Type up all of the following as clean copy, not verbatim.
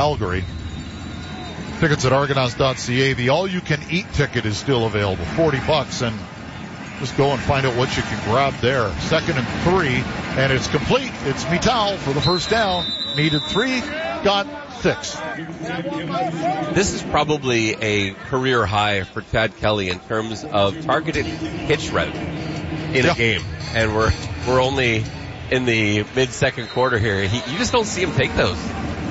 Calgary. Tickets at Argonauts.ca. The all-you-can-eat ticket is still available, $40, and just go and find out what you can grab there. 2nd and 3, and it's complete. It's Mittal for the first down. Needed 3, got 6. This is probably a career high for Chad Kelly in terms of targeted hitch route in a game. And we're only in the mid-second quarter here. You just don't see him take those.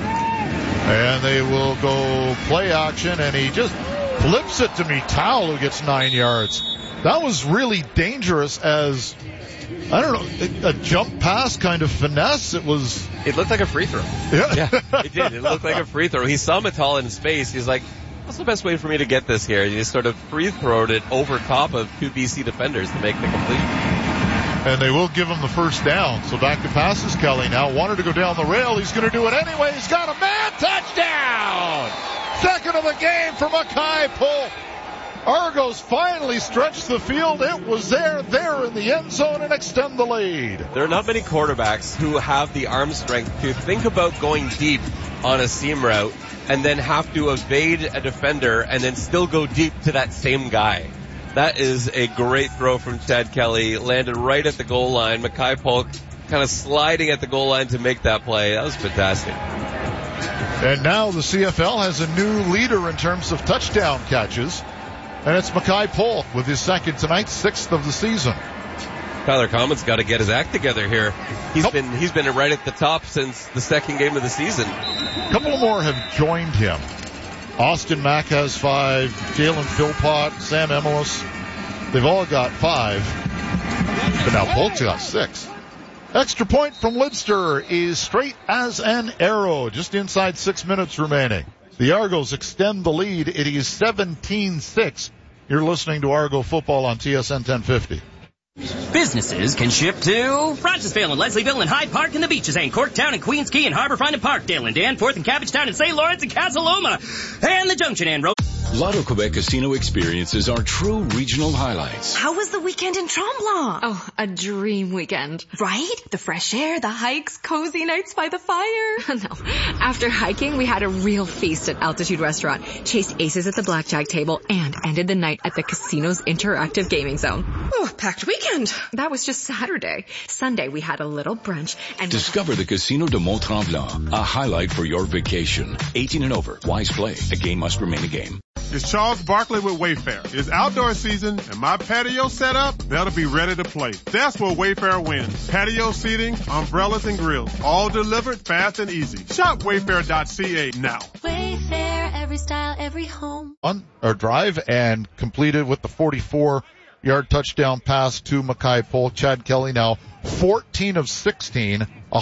And they will go play action, and he just flips it to Mittal, who gets 9 yards. That was really dangerous as, I don't know, a jump pass kind of finesse. It looked like a free throw. Yeah, it did. It looked like a free throw. He saw Mittal in his face. He's like, what's the best way for me to get this here? He just sort of free throwed it over top of 2 BC defenders to make the completion. And they will give him the first down. So back to passes. Kelly now wanted to go down the rail. He's going to do it anyway. He's got a man. Touchdown! Second of the game for Mackay Polk. Argos finally stretched the field. It was there in the end zone and extend the lead. There are not many quarterbacks who have the arm strength to think about going deep on a seam route and then have to evade a defender and then still go deep to that same guy. That is a great throw from Chad Kelly. Landed right at the goal line. Mackay Polk kind of sliding at the goal line to make that play. That was fantastic. And now the CFL has a new leader in terms of touchdown catches. And it's Mackay Polk with his second tonight, 6th of the season. Tyler Common's got to get his act together here. He's been right at the top since the second game of the season. A couple more have joined him. Austin Mack has 5, Jalen Philpott, Sam Emelis. They've all got 5. But now Polk's got 6. Extra point from Lidster is straight as an arrow, just inside 6 minutes remaining. The Argos extend the lead. It is 17-6. You're listening to Argo Football on TSN 1050. Businesses can ship to Rochesville and Leslieville and Hyde Park and the Beaches and Corktown and Queens Quay and Harbourfront and Parkdale and Danforth and Cabbagetown and St. Lawrence and Casa Loma and the Junction and Road. Lotto Quebec casino experiences are true regional highlights. How was the weekend in Tremblant? Oh, a dream weekend. Right? The fresh air, the hikes, cozy nights by the fire. No. After hiking, we had a real feast at Altitude Restaurant, chased aces at the blackjack table, and ended the night at the casino's interactive gaming zone. Oh, packed weekend. That was just Saturday. Sunday, we had a little brunch and... Discover the Casino de Mont-Tremblant, a highlight for your vacation. 18 and over. Wise play. A game must remain a game. It's Charles Barkley with Wayfair. It's outdoor season, and my patio setup, that'll be ready to play. That's where Wayfair wins. Patio seating, umbrellas, and grills, all delivered fast and easy. Shop Wayfair.ca now. Wayfair, every style, every home. On our drive and completed with the 44-yard touchdown pass to Mackay Polk. Chad Kelly now 14 of 16,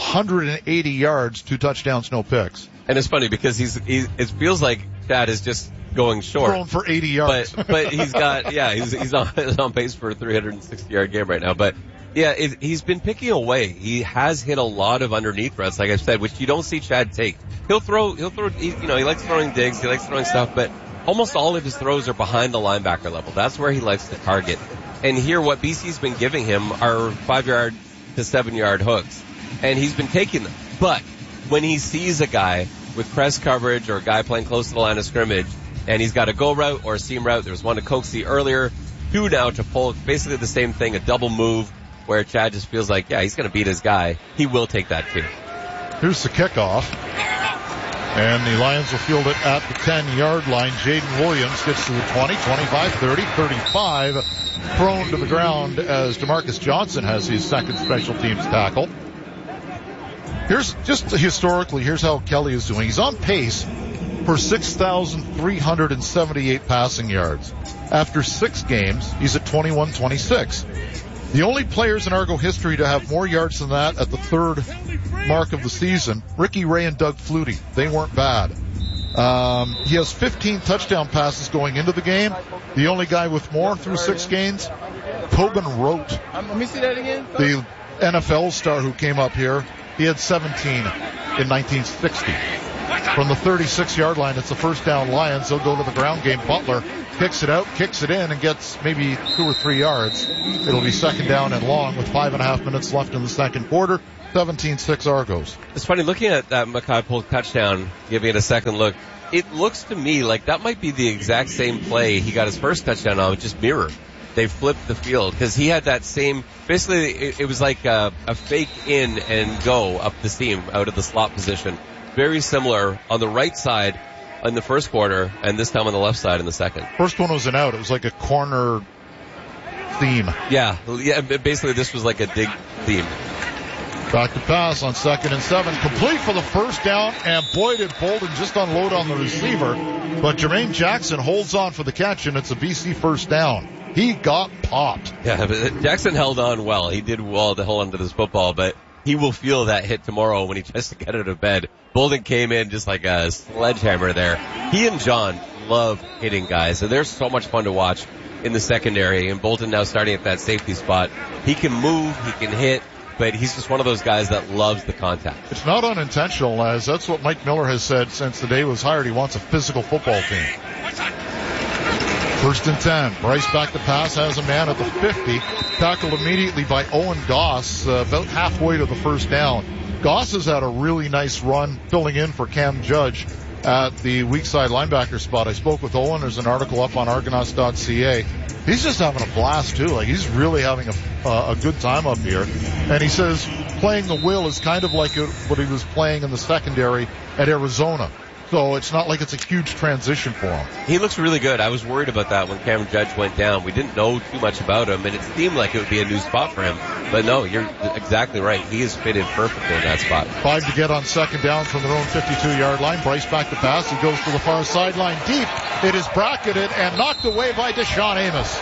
180 yards, 2 touchdowns, no picks. And it's funny because it feels like Chad is just going short. Thrown for 80 yards. But he's got, he's on pace for a 360-yard game right now. But yeah, he's been picking away. He has hit a lot of underneath routes, like I said, which you don't see Chad take. He'll throw, he likes throwing digs, he likes throwing stuff, but almost all of his throws are behind the linebacker level. That's where he likes to target. And here, what BC's been giving him are 5-yard to 7-yard hooks. And he's been taking them. But when he sees a guy with press coverage or a guy playing close to the line of scrimmage, and he's got a go route or a seam route. There was one to Coxie earlier, 2 now to Polk. Basically the same thing, a double move where Chad just feels like, he's going to beat his guy. He will take that too. Here's the kickoff. And the Lions will field it at the 10-yard line. Jaden Williams gets to the 20, 25, 30, 35. Prone to the ground as DeMarcus Johnson has his second special teams tackle. Here's how Kelly is doing. He's on pace for 6,378 passing yards. After 6 games, he's at 21-26. The only players in Argo history to have more yards than that at the 3rd mark of the season, Ricky Ray and Doug Flutie. They weren't bad. He has 15 touchdown passes going into the game. The only guy with more through 6 games, Tobin Rote. Let me see that again. The NFL star who came up here, he had 17 in 1960. From the 36-yard line, it's the first down Lions. They'll go to the ground game. Butler kicks it out, kicks it in, and gets maybe 2 or 3 yards. It'll be second down and long with 5.5 minutes left in the second quarter. 17-6 Argos. It's funny, looking at that Mackay Polk touchdown, giving it a second look, it looks to me like that might be the exact same play he got his first touchdown on, just mirror. They flipped the field because he had that same, basically it was like a fake in and go up the seam out of the slot position. Very similar on the right side in the first quarter and this time on the left side in the second. First one was an out. It was like a corner theme. Yeah, basically this was like a dig theme. Back to pass on 2nd and 7. Complete for the first down, and boy did Bolden just unload on the receiver. But Jermaine Jackson holds on for the catch, and it's a BC first down. He got popped. Yeah, but Jackson held on well. He did well to hold on to this football, but he will feel that hit tomorrow when he tries to get out of bed. Bolden came in just like a sledgehammer there. He and John love hitting guys, and they're so much fun to watch in the secondary. And Bolden now starting at that safety spot. He can move, he can hit, but he's just one of those guys that loves the contact. It's not unintentional, as that's what Mike Miller has said since the day he was hired. He wants a physical football team. 1st and 10. Bryce back to pass, has a man at the 50. Tackled immediately by Owen Goss, about halfway to the first down. Goss has had a really nice run filling in for Cam Judge at the weak side linebacker spot. I spoke with Owen. There's an article up on Argonauts.ca. He's just having a blast too. Like, he's really having a good time up here. And he says playing the will is kind of like what he was playing in the secondary at Arizona. So it's not like it's a huge transition for him. He looks really good. I was worried about that when Cameron Judge went down. We didn't know too much about him, and it seemed like it would be a new spot for him. But no, you're exactly right. He is fitted perfectly in that spot. 5 to get on 2nd down from their own 52-yard line. Bryce back to pass. He goes to the far sideline deep. It is bracketed and knocked away by Deshaun Amos.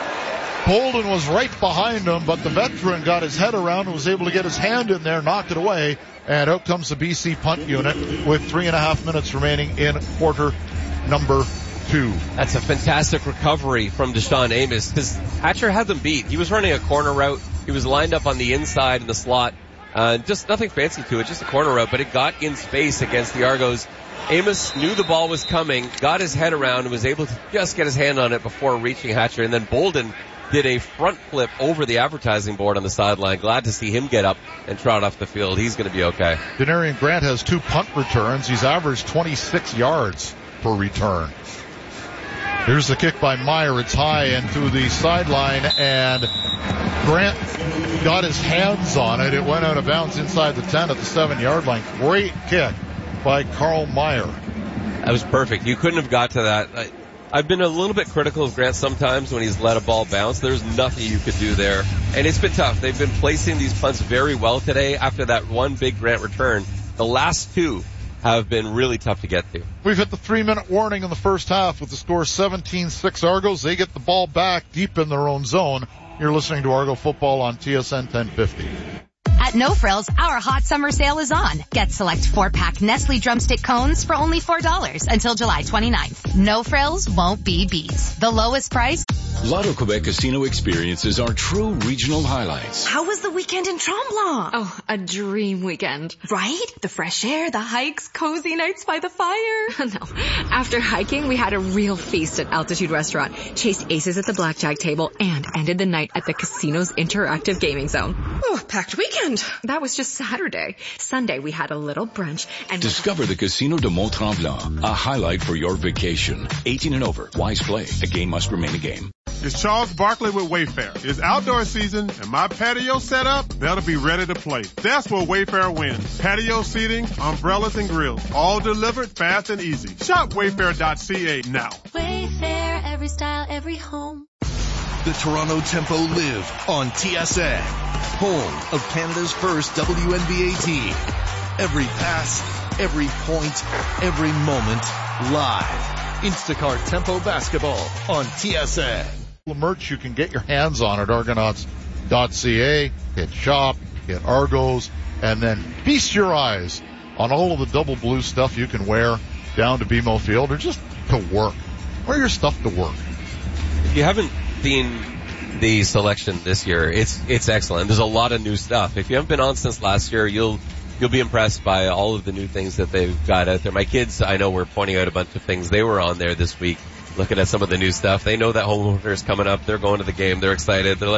Bolden was right behind him, but the veteran got his head around and was able to get his hand in there, knocked it away, and out comes the BC punt unit with 3.5 minutes remaining in quarter number 2. That's a fantastic recovery from Deshaun Amos, because Hatcher had them beat. He was running a corner route. He was lined up on the inside in the slot. Just nothing fancy to it, just a corner route, but it got in space against the Argos. Amos knew the ball was coming, got his head around, and was able to just get his hand on it before reaching Hatcher, and then Bolden did a front flip over the advertising board on the sideline. Glad to see him get up and trot off the field. He's going to be okay. Denarian Grant has 2 punt returns. He's averaged 26 yards per return. Here's the kick by Meyer. It's high and to the sideline, and Grant got his hands on it. It went out of bounds inside the 10 at the 7-yard line. Great kick by Carl Meyer. That was perfect. You couldn't have got to that. I've been a little bit critical of Grant sometimes when he's let a ball bounce. There's nothing you could do there. And it's been tough. They've been placing these punts very well today after that one big Grant return. The last 2 have been really tough to get to. We've hit the 3-minute warning in the first half with the score 17-6 Argos. They get the ball back deep in their own zone. You're listening to Argo Football on TSN 1050. At No Frills, our hot summer sale is on. Get select 4-pack Nestle drumstick cones for only $4 until July 29th. No Frills won't be beat. The lowest price. Lotto Quebec Casino experiences are true regional highlights. How was the weekend in Tremblant? Oh, a dream weekend. Right? The fresh air, the hikes, cozy nights by the fire. No. After hiking, we had a real feast at Altitude Restaurant, chased aces at the blackjack table, and ended the night at the casino's interactive gaming zone. Oh, packed weekend. That was just Saturday. Sunday, we had a little brunch and discover the Casino de Mont-Tremblant, a highlight for your vacation. 18 and over. Wise play. A game must remain a game. It's Charles Barkley with Wayfair. It's outdoor season, and my patio set up, that'll be ready to play. That's where Wayfair wins. Patio seating, umbrellas, and grills, all delivered fast and easy. Shop wayfair.ca now. Wayfair, every style, every home. The Toronto Tempo live on TSN, home of Canada's first WNBA team. Every pass, every point, every moment, live. Instacart Tempo Basketball on TSN. The merch you can get your hands on at Argonauts.ca. Hit shop, hit Argos, and then feast your eyes on all of the double blue stuff you can wear down to BMO Field or just to work. Wear your stuff to work. If you haven't seen the selection this year, it's excellent. There's a lot of new stuff. If you haven't been on since last year, you'll be impressed by all of the new things that they've got out there. My kids, I know, were pointing out a bunch of things. They were on there this week looking at some of the new stuff. They know that home opener is coming up. They're going to the game. They're excited. They're like,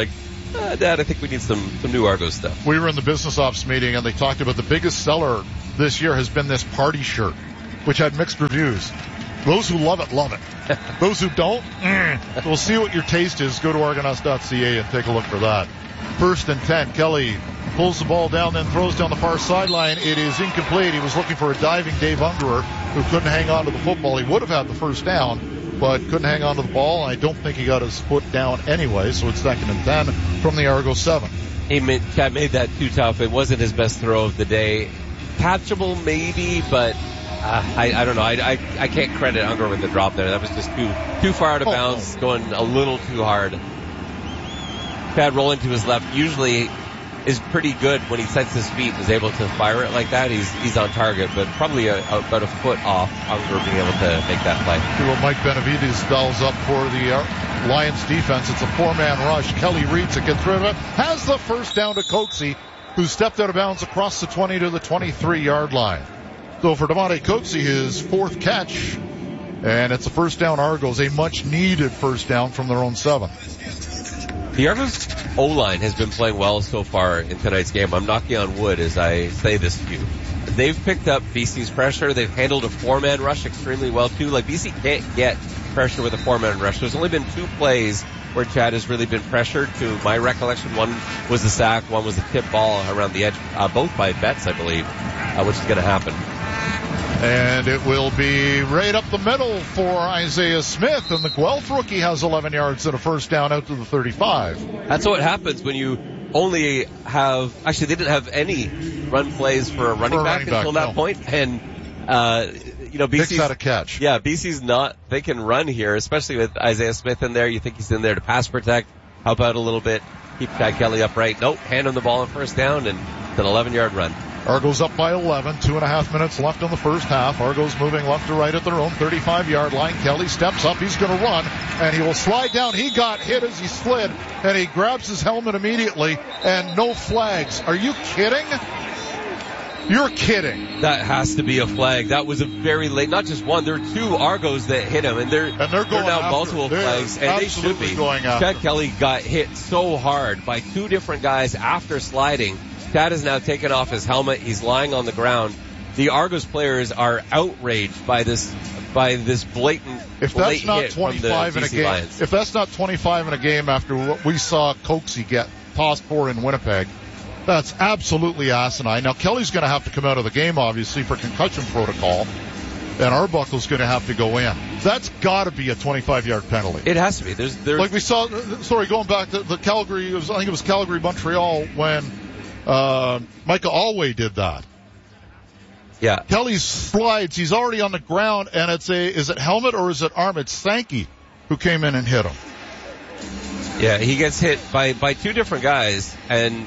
Dad, I think we need some new Argos stuff. We were in the business ops meeting, and they talked about the biggest seller this year has been this party shirt, which had mixed reviews. Those who love it, love it. Those who don't, We'll see what your taste is. Go to Argonauts.ca and take a look for that. 1st and 10. Kelly pulls the ball down, then throws down the far sideline. It is incomplete. He was looking for a diving Dave Ungerer, who couldn't hang on to the football. He would have had the first down, but couldn't hang on to the ball. I don't think he got his foot down anyway, so it's 2nd and 10 from the Argos 7. Chad made that too tough. It wasn't his best throw of the day. Catchable maybe, but I don't know. I can't credit Ungerer with the drop there. That was just too far out of bounds, going a little too hard. Chad rolling to his left usually is pretty good when he sets his feet and is able to fire it like that. He's on target, but probably about a foot off Ungerer being able to make that play. Well, Mike Benavides dials up for the Lions defense. It's a 4-man rush. Kelly reads it, gets rid of it, has the first down to Coatsy, who stepped out of bounds across the 20 to the 23-yard line. So for DeMonte Coatsy, his 4th catch, and it's a first down Argos, a much-needed first down from their own 7. The Argos O-line has been playing well so far in tonight's game. I'm knocking on wood as I say this to you. They've picked up BC's pressure. They've handled a 4-man rush extremely well, too. Like, BC can't get pressure with a 4-man rush. There's only been 2 plays where Chad has really been pressured, to my recollection. One was a sack, one was a tip ball around the edge, both by Betts, I believe, which is going to happen. And it will be right up the middle for Isaiah Smith, and the Guelph rookie has 11 yards and a first down out to the 35. That's what happens when you only have, actually they didn't have any run plays for a running back until that point, and BC's had a catch. Yeah, BC's not, they can run here, especially with Isaiah Smith in there. You think he's in there to pass protect, help out a little bit, keep Chad Kelly upright. Nope, hand him the ball on first down, and it's an 11-yard run. Argos up by 11, 2.5 minutes left in the first half. Argos moving left to right at their own 35-yard line. Kelly steps up, he's going to run, and he will slide down. He got hit as he slid, and he grabs his helmet immediately, and no flags. Are you kidding? You're kidding. That has to be a flag. That was a very late, not just one, there are 2 Argos that hit him, and they're now multiple flags, and they should be. Chad Kelly got hit so hard by 2 different guys after sliding. Chad has now taken off his helmet. He's lying on the ground. The Argos players are outraged by this blatant if that's not hit 25 from the in a game, Lions. If that's not 25 in a game after what we saw Coatsy get tossed for in Winnipeg, that's absolutely asinine. Now Kelly's going to have to come out of the game, obviously, for concussion protocol, and Arbuckle's going to have to go in. That's got to be a 25-yard penalty. It has to be. There's like we saw. Sorry, going back to the Calgary. I think it was Calgary Montreal when Micah Alway did that. Yeah. Kelly slides. He's already on the ground, and is it helmet or is it arm? It's Sankey who came in and hit him. Yeah, he gets hit by 2 different guys, and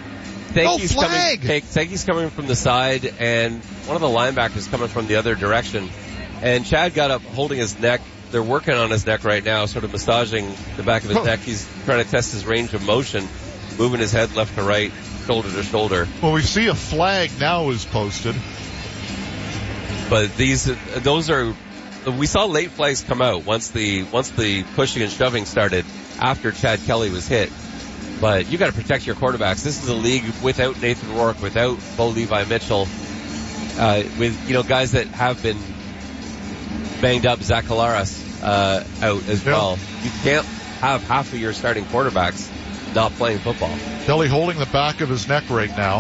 Sankey's coming from the side, and one of the linebackers coming from the other direction. And Chad got up holding his neck. They're working on his neck right now, sort of massaging the back of his neck. He's trying to test his range of motion, moving his head left to right, shoulder to shoulder. Well, we see a flag now is posted. But we saw late flags come out once the pushing and shoving started after Chad Kelly was hit. But you got to protect your quarterbacks. This is a league without Nathan Rourke, without Bo Levi Mitchell, with guys that have been banged up. Zach Collaros out as well. You can't have half of your starting quarterbacks not playing football. Kelly holding the back of his neck right now.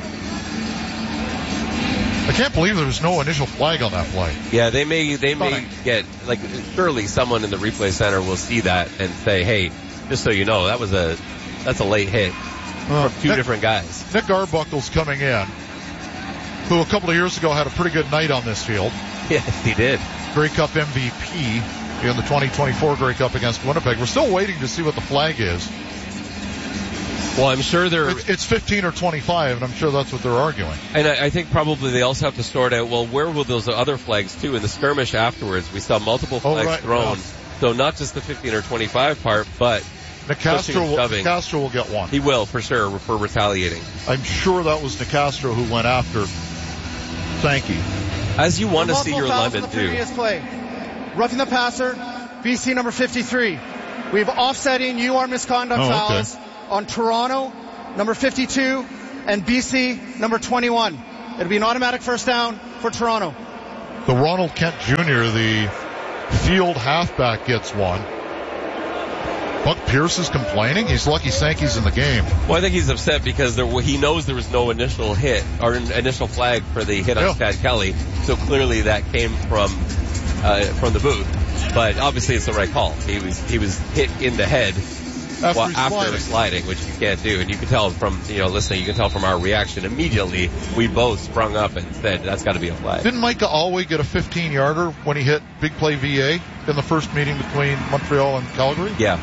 I can't believe there was no initial flag on that play. Yeah, they may get, surely someone in the replay center will see that and say, hey, just so you know, that's a late hit from 2 different guys. Nick Arbuckle's coming in, who a couple of years ago had a pretty good night on this field. Yes, he did. Grey Cup MVP in the 2024 Grey Cup against Winnipeg. We're still waiting to see what the flag is. Well, I'm sure it's 15 or 25, and I'm sure that's what they're arguing. And I think probably they also have to sort out, well, where will those other flags too? In the skirmish afterwards, we saw multiple flags thrown. Yeah. So not just the 15 or 25 part, but Nicastro will get one. He will, for sure, for retaliating. I'm sure that was Nicastro who went after Sankey. As you want to see your linemen do. Previous play. Roughing the passer, BC number 53. We have offsetting UR misconduct fouls. on Toronto, number 52, and BC, number 21. It'll be an automatic first down for Toronto. The Ronald Kent Jr., the field halfback, gets one. Buck Pierce is complaining. He's lucky Sankey's in the game. Well, I think he's upset because he knows there was no initial hit or initial flag for the hit on Chad Kelly. So clearly that came from the booth. But obviously it's the right call. He was hit in the head after sliding, which you can't do. And you can tell from listening. You can tell from our reaction immediately. We both sprung up and said that's got to be a flag. Didn't Micah Alway get a 15-yarder when he hit Big Play VA in the first meeting between Montreal and Calgary? Yeah.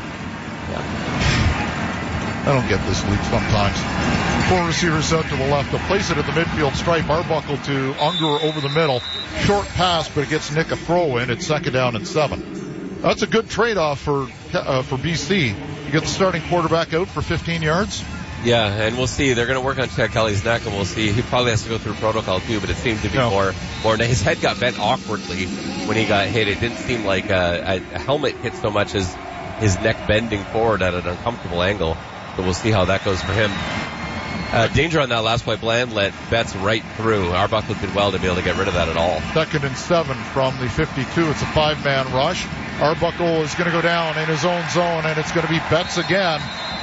I don't get this league sometimes. 4 receivers out to the left. They'll place it at the midfield stripe. Arbuckle to Unger over the middle. Short pass, but it gets Nick a throw in. It's 2nd down and 7. That's a good trade-off for BC. You get the starting quarterback out for 15 yards. Yeah, and we'll see. They're going to work on Chad Kelly's neck, and we'll see. He probably has to go through protocol too, but it seemed to be more. His head got bent awkwardly when he got hit. It didn't seem like a helmet hit so much as his neck bending forward at an uncomfortable angle. So we'll see how that goes for him. Danger on that last play. Bland let Betts right through. Arbuckle did well to be able to get rid of that at all. 2nd and 7 from the 52. It's a 5-man rush. Arbuckle is going to go down in his own zone, and it's going to be Betts again,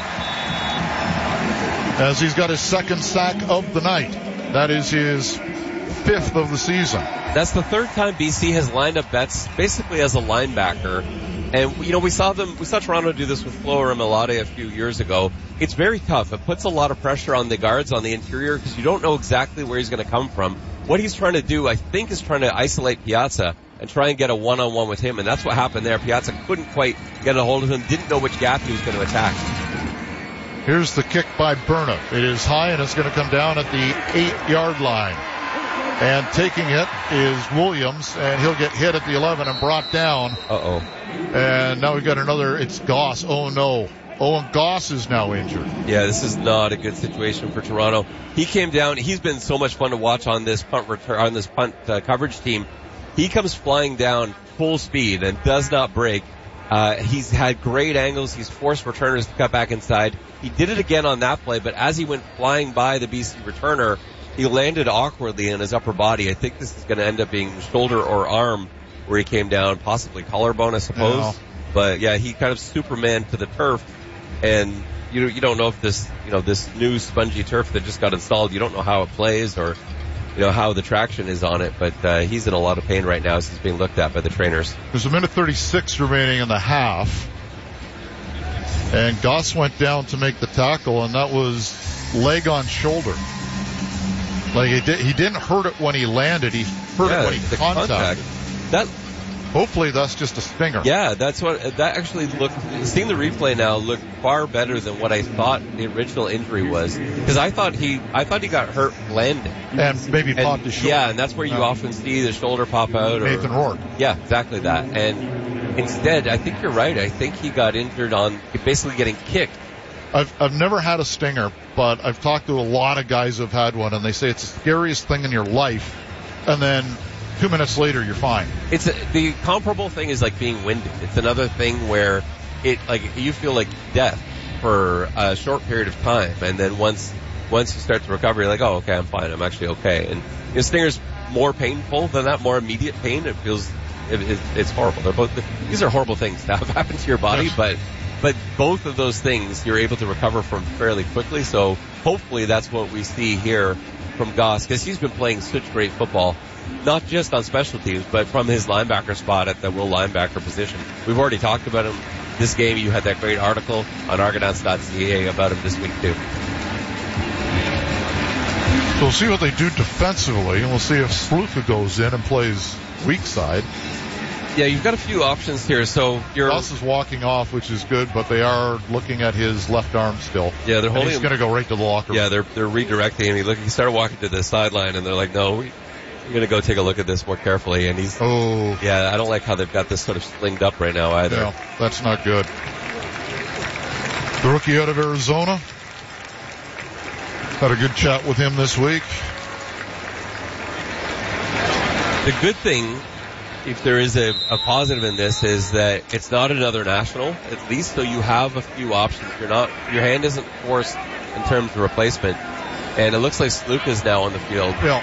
as he's got his 2nd sack of the night. That is his 5th of the season. That's the 3rd time BC has lined up Betts basically as a linebacker. And, we saw Toronto do this with Flo and Milade a few years ago. It's very tough. It puts a lot of pressure on the guards on the interior because you don't know exactly where he's going to come from. What he's trying to do, I think, is trying to isolate Piazza and try and get a one-on-one with him. And that's what happened there. Piazza couldn't quite get a hold of him, didn't know which gap he was going to attack. Here's the kick by Burnett. It is high, and it's going to come down at the 8-yard line. And taking it is Williams, and he'll get hit at the 11 and brought down. Uh-oh. And now we've got another, it's Goss. Oh, no. Owen Goss is now injured. Yeah, this is not a good situation for Toronto. He came down. He's been so much fun to watch on this punt coverage team. He comes flying down full speed and does not break. He's had great angles. He's forced returners to cut back inside. He did it again on that play, but as he went flying by the BC returner, he landed awkwardly in his upper body. I think this is going to end up being shoulder or arm where he came down, possibly collarbone, I suppose. Yeah. But yeah, he kind of Superman to the turf, and you don't know if this new spongy turf that just got installed, you don't know how it plays or how the traction is on it. But he's in a lot of pain right now as he's being looked at by the trainers. There's 1:36 remaining in the half, and Goss went down to make the tackle, and that was leg on shoulder. Like he didn't hurt it when he landed. He hurt it when he contacted. Hopefully that's just a stinger. Yeah, that's what that actually looked. Seeing the replay now, looked far better than what I thought the original injury was. Because I thought he got hurt landing and maybe popped his shoulder. Yeah, and that's where you often see the shoulder pop out. Nathan Rourke. Yeah, exactly that. And instead, I think you're right. I think he got injured on basically getting kicked. I've never had a stinger, but I've talked to a lot of guys who've had one, and they say it's the scariest thing in your life. And then 2 minutes later, you're fine. The comparable thing is like being winded. It's another thing where you feel like death for a short period of time, and then once you start to recover, you're like, oh, okay, I'm fine. I'm actually okay. And stinger's more painful than that, more immediate pain. It feels it's horrible. These are horrible things to have happen to your body, yes. But both of those things you're able to recover from fairly quickly. So hopefully that's what we see here from Goss, because he's been playing such great football, not just on special teams, but from his linebacker spot at the will linebacker position. We've already talked about him this game. You had that great article on Argonauts.ca about him this week too. So we'll see what they do defensively, and we'll see if Sluka goes in and plays weak side. Yeah, you've got a few options here. So Goss is walking off, which is good, but they are looking at his left arm still. Yeah, they're holding him. He's going to go right to the locker room. Yeah, they're redirecting him. He started walking to the sideline, and they're like, no, we're going to go take a look at this more carefully. And yeah, I don't like how they've got this sort of slinged up right now either. No, that's not good. The rookie out of Arizona. Had a good chat with him this week. The good thing if there is a positive in this is that it's not another national, at least, so you have a few options. Your hand isn't forced in terms of replacement. And it looks like Sluka's now on the field. Yeah.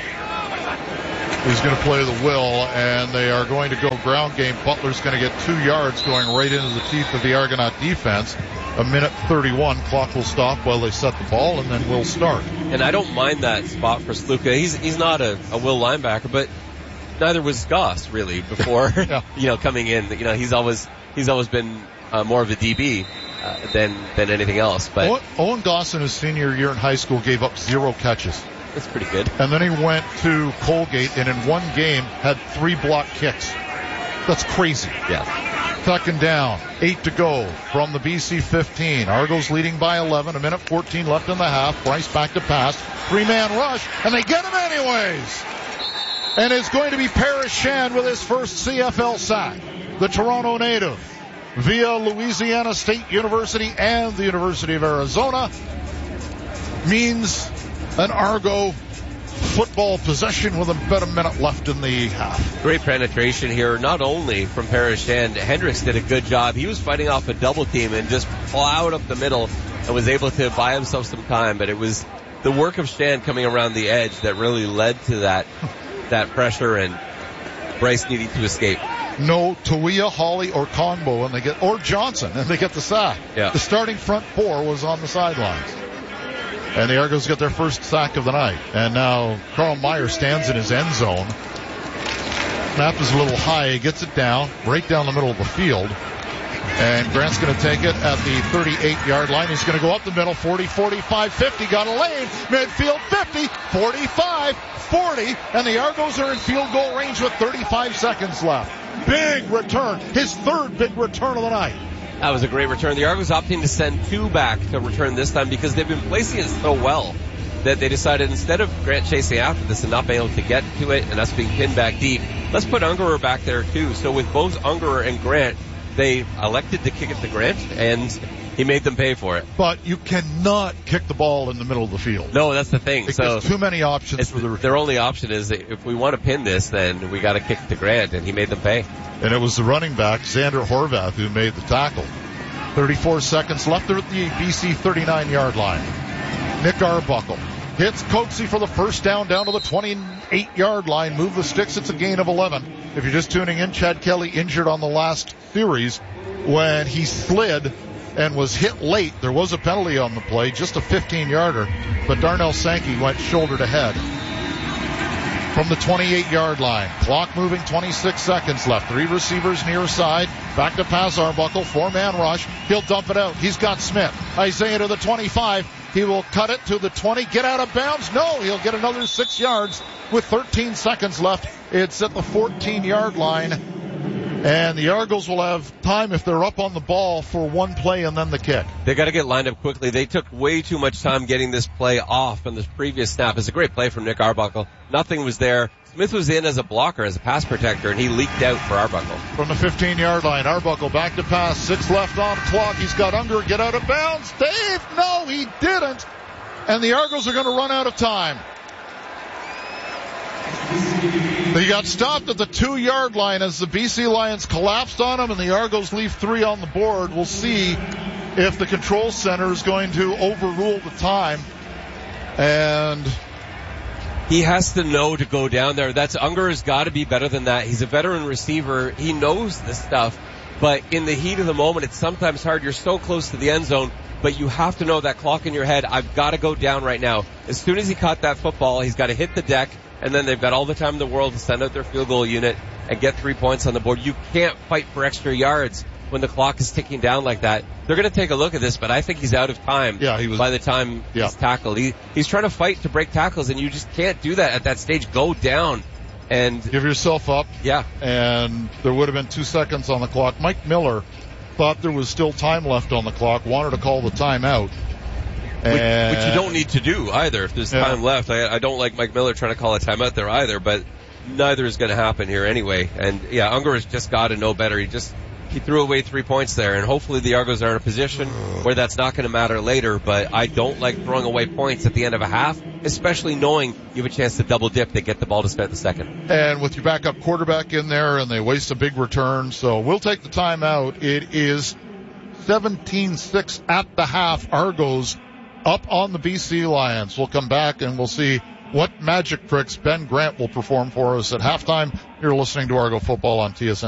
He's going to play the will, and they are going to go ground game. Butler's going to get 2 yards going right into the teeth of the Argonaut defense. 1:31. Clock will stop while they set the ball, and then we'll start. And I don't mind that spot for Sluka. He's not a will linebacker, but neither was Goss really before, yeah. Coming in. He's always been more of a DB than anything else. But Owen Goss in his senior year in high school gave up 0 catches. That's pretty good. And then he went to Colgate and in one game had 3 block kicks. That's crazy. Yeah. 2nd down, 8 to go from the BC 15. Argos leading by 11, 1:14 left in the half. Bryce back to pass. 3-man rush, and they get him anyways. And it's going to be Paris Shand with his first CFL sack. The Toronto native, via Louisiana State University and the University of Arizona, means an Argo football possession with about a minute left in the half. Great penetration here, not only from Paris Shand. Hendricks did a good job. He was fighting off a double team and just plowed up the middle and was able to buy himself some time. But it was the work of Shand coming around the edge that really led to that pressure, and Bryce needing to escape. No Tawia, Hawley, or Conbo, or Johnson, and they get the sack. Yeah. The starting front 4 was on the sidelines. And the Argos get their first sack of the night. And now Carl Meyer stands in his end zone. Snap is a little high. He gets it down, right down the middle of the field. And Grant's going to take it at the 38-yard line. He's going to go up the middle, 40, 45, 50. Got a lane. Midfield 50, 45, 40. And the Argos are in field goal range with 35 seconds left. Big return. His 3rd big return of the night. That was a great return. The Argos opting to send 2 back to return this time because they've been placing it so well that they decided instead of Grant chasing after this and not being able to get to it and us being pinned back deep, let's put Ungerer back there too. So with both Ungerer and Grant, they elected to kick it to Grant, and he made them pay for it. But you cannot kick the ball in the middle of the field. No, that's the thing. So too many options for the return. Their only option is that if we want to pin this, then we got to kick it to Grant, and he made them pay. And it was the running back, Xander Horvath, who made the tackle. 34 seconds left. They're at the BC 39-yard line. Nick Arbuckle hits Coatsy for the first down to the 28-yard line. Move the sticks. It's a gain of 11. If you're just tuning in, Chad Kelly injured on the last series when he slid and was hit late. There was a penalty on the play, just a 15-yarder, but Darnell Sankey went shoulder to head. From the 28-yard line. Clock moving, 26 seconds left. 3 receivers near side. Back to pass Arbuckle. 4-man rush. He'll dump it out. He's got Smith. Isaiah to the 25. He will cut it to the 20. Get out of bounds. No, he'll get another 6 yards with 13 seconds left. It's at the 14-yard line. And the Argos will have time if they're up on the ball for 1 play and then the kick. They got to get lined up quickly. They took way too much time getting this play off on this previous snap. It's a great play from Nick Arbuckle. Nothing was there. Smith was in as a blocker, as a pass protector, and he leaked out for Arbuckle. From the 15-yard line, Arbuckle back to pass. 6 left on clock. He's got Unger. Get out of bounds. Dave, no, he didn't. And the Argos are going to run out of time. They got stopped at the 2-yard line as the BC Lions collapsed on him, and the Argos leave 3 on the board. We'll see if the control center is going to overrule the time. And he has to know to go down there. Unger has got to be better than that. He's a veteran receiver. He knows this stuff. But in the heat of the moment, it's sometimes hard. You're so close to the end zone, but you have to know that clock in your head. I've got to go down right now. As soon as he caught that football, he's got to hit the deck. And then they've got all the time in the world to send out their field goal unit and get 3 points on the board. You can't fight for extra yards when the clock is ticking down like that. They're going to take a look at this, but I think he's out of time by the time he's tackled. He's trying to fight to break tackles, and you just can't do that at that stage. Go down and give yourself up. Yeah. And there would have been 2 seconds on the clock. Mike Miller thought there was still time left on the clock, wanted to call the timeout. Which you don't need to do either if there's time left. I don't like Mike Miller trying to call a timeout there either, but neither is going to happen here anyway. And Unger has just got to know better. he threw away 3 points there, and hopefully the Argos are in a position where that's not going to matter later, but I don't like throwing away points at the end of a half, especially knowing you have a chance to double dip to get the ball to spend the second. And with your backup quarterback in there, and they waste a big return, so we'll take the timeout. It is 17-6 at the half. Argos up on the BC Lions. We'll come back and we'll see what magic tricks Ben Grant will perform for us at halftime. You're listening to Argo Football on TSN.